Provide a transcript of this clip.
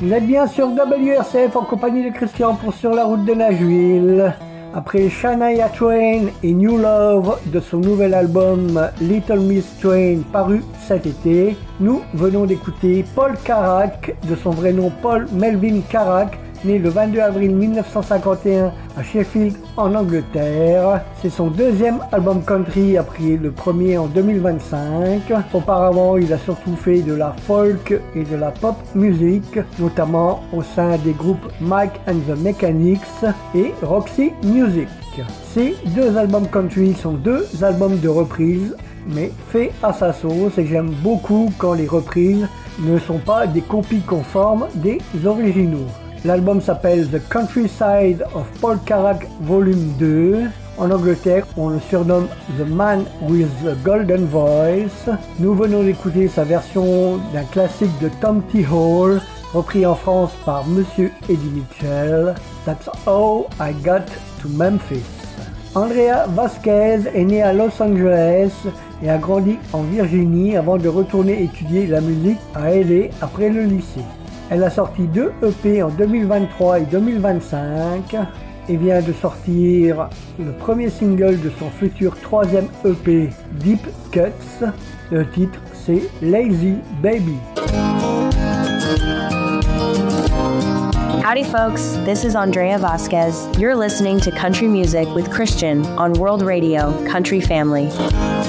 Vous êtes bien sur WRCF en compagnie de Christian pour Sur la route de Nashville. Après Shania Twain et New Love de son nouvel album Little Miss Twain paru cet été, nous venons d'écouter Paul Carrack, de son vrai nom Paul Melvin Carrack, né le 22 avril 1951 à Sheffield en Angleterre. C'est son deuxième album country après le premier en 2025. Auparavant, il a surtout fait de la folk et de la pop music, notamment au sein des groupes Mike and the Mechanics et Roxy Music. Ces deux albums country sont deux albums de reprise, mais faits à sa sauce, et j'aime beaucoup quand les reprises ne sont pas des copies conformes des originaux. L'album s'appelle The Countryside of Paul Carrack Volume 2. En Angleterre, on le surnomme The Man with the Golden Voice. Nous venons d'écouter sa version d'un classique de Tom T. Hall, repris en France par Monsieur Eddie Mitchell. That's How I Got to Memphis. Andrea Vasquez est née à Los Angeles et a grandi en Virginie avant de retourner étudier la musique à LA après le lycée. Elle a sorti 2 EP en 2023 et 2025 et vient de sortir le premier single de son futur 3e EP Deep Cuts. Le titre c'est Lazy Baby. Howdy folks, this is Andrea Vasquez. You're listening to Country Music with Christian on World Radio, Country Family.